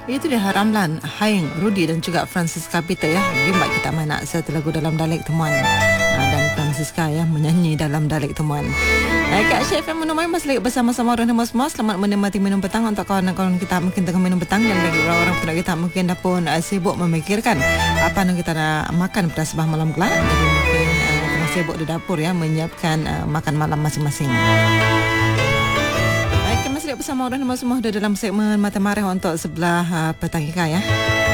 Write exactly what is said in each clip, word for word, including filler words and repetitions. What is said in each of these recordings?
Itu dia Ramlan, Haing, Rudy dan juga Francisca Peter ya. Jumpa kita mana satu lagu dalam dialek teman. Dan Francisca ya menyanyi dalam dialek teman. Eh, Kak Syed F M menemui Mas lagi bersama-sama orang semua. Selamat menikmati minum petang untuk kawan-kawan kita mungkin tengah minum petang, dan bagi orang-orang pula kita mungkin dah pun uh, sibuk memikirkan apa yang kita nak makan pada sebelah malam kelak. Jadi mungkin uh, tengah sibuk di dapur ya menyiapkan uh, makan malam masing-masing. Baik, masih lagi bersama orang semua dah dalam segmen Mata Marah untuk sebelah uh, petang kita ya.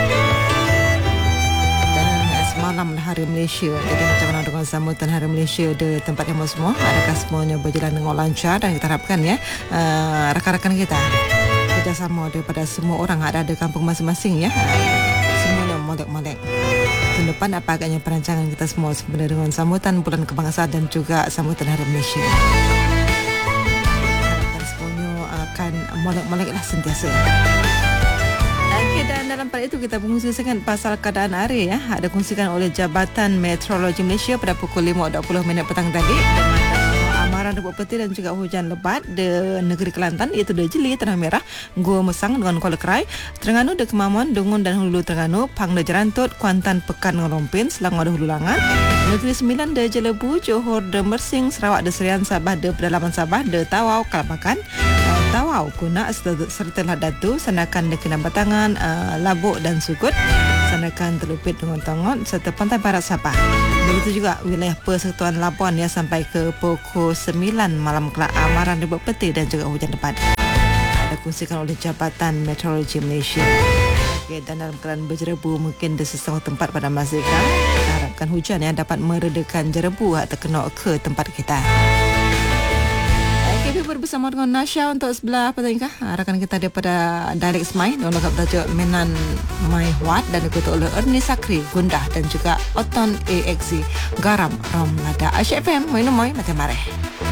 Malam Hari Malaysia. Jadi macam mana dengan sambutan Hari Malaysia di tempat yang semua? Adakah semuanya berjalan dengan lancar? Dan kita harapkan ya uh, rakan-rakan kita kerjasama daripada semua orang ada di kampung masing-masing ya. Semuanya molek-molek. Tahun depan apa agaknya perancangan kita semua sebenarnya dengan sambutan Bulan Kebangsaan dan juga sambutan Hari Malaysia. Harapkan semuanya akan molek-molek lah sentiasa. Dan dalam pada itu kita berkongsikan pasal keadaan hari ya. Ada kongsikan oleh Jabatan Meteorologi Malaysia pada pukul lima dua puluh minit petang tadi dengan amaran rebut peti dan juga hujan lebat di negeri Kelantan, iaitu di Jeli, Tanah Merah, Gua Mesang dengan Kuala Kerai, Terengganu, de Kemamuan, Dungun dan Hulu Terengganu, Pang de Jerantut, Kuantan, Pekan dengan Rompin, Selangor de Hulu Langat, Negeri Sembilan de Jelebu, Johor de Mersing, Sarawak de Serian, Sabah de Pedalaman Sabah, de Tawau, Kalapakan, Tawau, Kuna serta Datu, Sandakan de Kinabatangan, uh, Labuk dan Sugut, Sandakan Telupit dengan Tongot serta Pantai Barat Sabah. Begitu juga wilayah Persekutuan Labuan ya sampai ke pukul sembilan malam kelak amaran rebut peti dan juga hujan lebat. Ada kongsikan oleh Jabatan Meteorologi Malaysia. Okay, dan dalam keadaan berjerebu mungkin di sesetengah tempat pada masa ini, kita harapkan hujan yang dapat meredakan jerebu atau kena ke tempat kita. K P bersama dengan Nasha untuk sebelah petang rakan kita daripada Dialek Semai dengan lagu bertajuk Menan Mai Huat dan diikuti oleh Ernie Sakri, Gundah dan juga Oton A X Z Garam Rom Lada. Asyik F M, minum mai macam mareh.